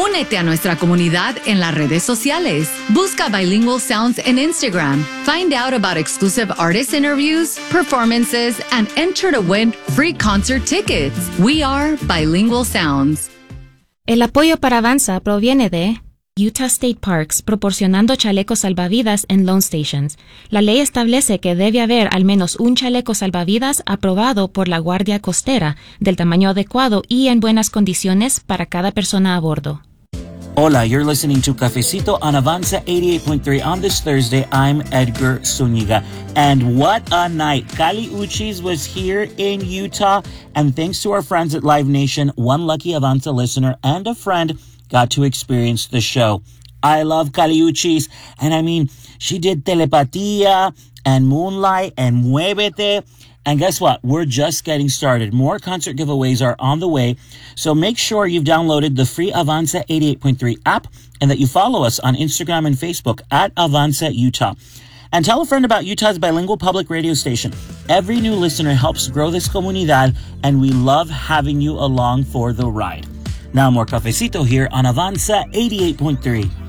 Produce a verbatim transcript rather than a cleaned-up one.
Únete a nuestra comunidad en las redes sociales. Busca Bilingual Sounds en Instagram. Find out about exclusive artist interviews, performances, and enter to win free concert tickets. We are Bilingual Sounds. El apoyo para Avanza proviene de Utah State Parks, proporcionando chalecos salvavidas en loan stations. La ley establece que debe haber al menos un chaleco salvavidas aprobado por la Guardia Costera, del tamaño adecuado y en buenas condiciones para cada persona a bordo. Hola, you're listening to Cafecito on Avanza eighty-eight point three. On this Thursday, I'm Edgar Zuniga. And what a night. Kali Uchis was here in Utah. And thanks to our friends at Live Nation, one lucky Avanza listener and a friend got to experience the show. I love Kali Uchis. And I mean, she did Telepatía and Moonlight and Muévete. And guess what? We're just getting started. More concert giveaways are on the way. So make sure you've downloaded the free Avanza eighty-eight point three app and that you follow us on Instagram and Facebook at Avanza Utah. And tell a friend about Utah's bilingual public radio station. Every new listener helps grow this comunidad, and we love having you along for the ride. Now more Cafecito here on Avanza eighty-eight point three.